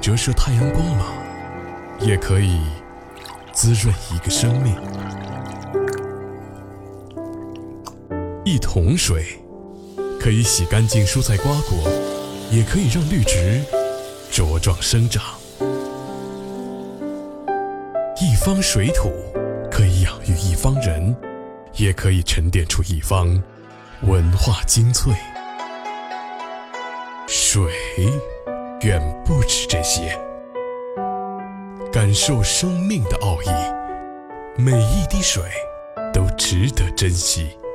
折射太阳光芒，也可以滋润一个生命。一桶水可以洗干净蔬菜瓜果，也可以让绿植茁壮生长。一方水土可以养育一方人，也可以沉淀出一方文化精粹。水远不止这些，感受生命的奥义，每一滴水都值得珍惜。